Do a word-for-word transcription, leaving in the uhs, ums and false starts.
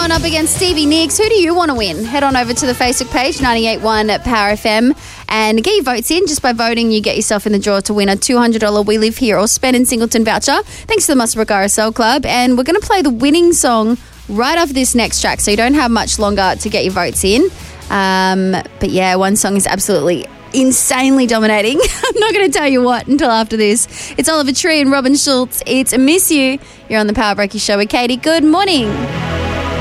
going up against Stevie Nicks. Who do you want to win? Head on over to the Facebook page, ninety-eight point one Power F M, and get your votes in. Just by voting, you get yourself in the draw to win a two hundred dollars We Live Here or Spend in Singleton voucher. Thanks to the Muswellbrook R S L Club. And we're going to play the winning song right after this next track, so you don't have much longer to get your votes in. Um, but yeah, one song is absolutely insanely dominating. I'm not going to tell you what until after this. It's Oliver Tree and Robin Schultz. It's Miss You. You're on the Power Breaky Show with Katie. Good morning.